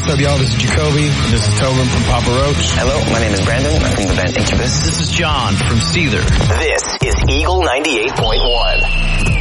What's up, y'all? This is Jacoby. This is Tobin from Papa Roach. Hello, my name is Brandon. I'm from the band Incubus. This is John from Seether. This is Eagle 98.1.